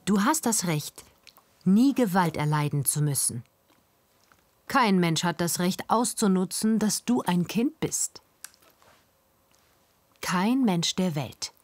Du hast das Recht, nie Gewalt erleiden zu müssen. Kein Mensch hat das Recht auszunutzen, dass du ein Kind bist. Kein Mensch der Welt.